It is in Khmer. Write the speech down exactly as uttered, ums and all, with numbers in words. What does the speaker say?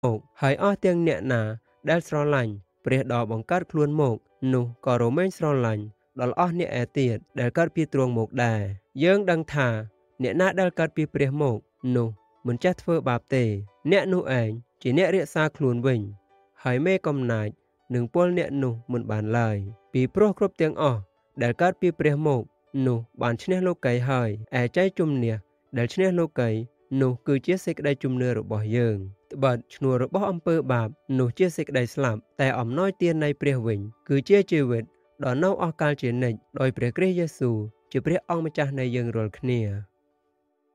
ហើយអស់ទាំងអ្នកណាដែលស្រឡាញ់ព្រះដ៏បង្កើតខ្លួនមកនោះក៏រមែងស្រឡាញ់ដល់អស់អ្នកឯទៀតដែលកើតពីទ្រង់មកដែរយើងដឹងថាអ្នកណាដែលកើតពីព្រះមកនោះមិនចេះធ្វើបាបទេអ្នកនោះឯងជាអ្នករក្សាខ្លួនវិញហើយមេកំណាចនឹងពលអ្នកនោះមិនបានឡើយពីព្រោះគ្រប់ទាំងអស់ដែលកើតពីព្រះមកនោះបានឈ្នះលោកីហើយឯចៃជំនះដែលឈ្នះលោកីនោះគឺជាសេចក្តីជំនឿរបស់យើងត្បិតឈ្នួលរបស់អំពើបាបនោះជាសេចក្តីស្លាប់តែអំណោយទាននៃព្រះវិញគឺជាជីវិតដ៏នៅអស់កលជានិច្ចដោយព្រះគ្រីស្ទយេស៊ូវជាព្រះអង្គម្ចាស់នៃយើងរាល់គ្នា